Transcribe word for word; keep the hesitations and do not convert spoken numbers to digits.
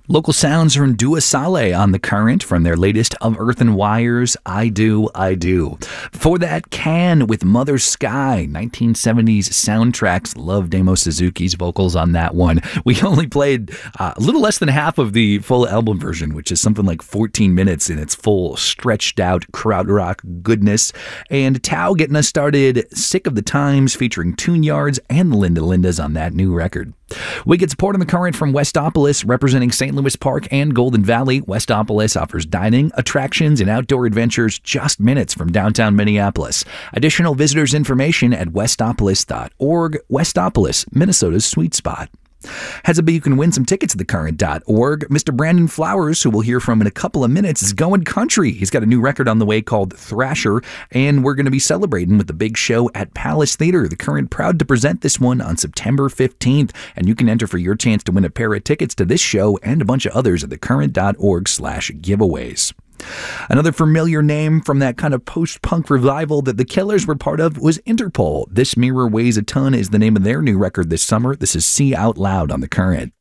Local sounds from Dua Saleh on The Current from their latest Of Earth and Wires, I Do, I Do. Before that, Can with Mother's Sky, nineteen seventies soundtracks. Love Damo Suzuki's vocals on that one. We only played uh, a little less than half of the full album version, which is something like fourteen minutes in its full stretched out krautrock goodness. And Tao getting us started, Sick of the Times, featuring Tune Yards and the Linda Lindas on that new record. We get support on The Current from Westopolis, representing Saint Louis Park and Golden Valley. Westopolis offers dining, attractions, and outdoor adventures just minutes from downtown Minneapolis. Additional visitors information at westopolis dot org. Westopolis, Minnesota's sweet spot. Heads up, you can win some tickets at the current dot org. Mister Brandon Flowers, who we'll hear from in a couple of minutes, is going country. He's got a new record on the way called Thrasher, and we're going to be celebrating with the big show at Palace Theater. The Current proud to present this one on September fifteenth, and you can enter for your chance to win a pair of tickets to this show and a bunch of others at the current dot org slash giveaways. Another familiar name from that kind of post-punk revival that the Killers were part of was Interpol. This Mirror Weighs a Ton is the name of their new record this summer. This is See Out Loud on The Current.